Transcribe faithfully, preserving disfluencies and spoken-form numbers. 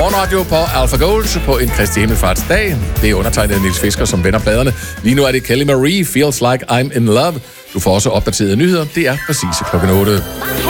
Morgenradio på Alpha Gold på en Kristi Himmelfarts dag. Det er undertegnet Niels Fisker, som vender pladerne. Lige nu er det Kelly Marie, Feels Like I'm in Love. Du får også opdaterede nyheder. Det er præcis klokken otte.